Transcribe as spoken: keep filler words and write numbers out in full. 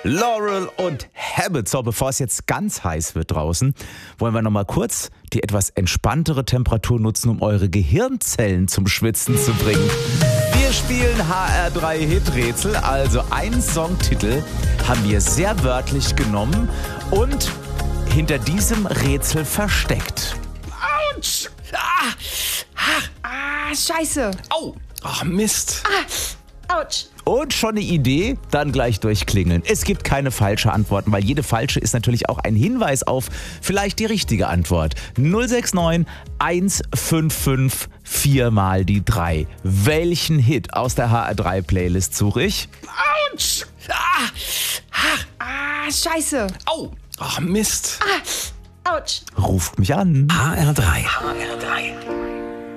Laurel und Habit. So, bevor es jetzt ganz heiß wird draußen, wollen wir noch mal kurz die etwas entspanntere Temperatur nutzen, um eure Gehirnzellen zum Schwitzen zu bringen. Wir spielen H R drei Hiträtsel, also einen Songtitel haben wir sehr wörtlich genommen und hinter diesem Rätsel versteckt. Autsch! Ah, ah, Ah, scheiße. au! Ach, Mist. Ah, Autsch. Und schon eine Idee? Dann gleich durchklingeln. Es gibt keine falsche Antworten, weil jede falsche ist natürlich auch ein Hinweis auf vielleicht die richtige Antwort. null sechs neun eins fünf fünf vier mal die drei. Welchen Hit aus der H R drei Playlist suche ich? Autsch! Ah, Ah, scheiße. au! Ach, Mist. Ah, Autsch. Ruft mich an. H R drei. H R drei.